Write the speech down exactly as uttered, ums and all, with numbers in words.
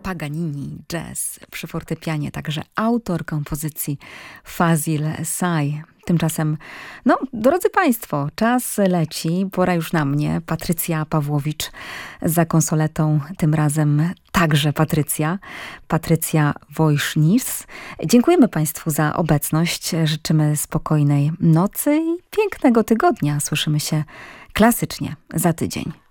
Paganini, jazz przy fortepianie, także autor kompozycji Fazil Say. Tymczasem, no, drodzy Państwo, czas leci, pora już na mnie. Patrycja Pawłowicz za konsoletą, tym razem także Patrycja, Patrycja Wojsznis. Dziękujemy Państwu za obecność, życzymy spokojnej nocy i pięknego tygodnia. Słyszymy się klasycznie za tydzień.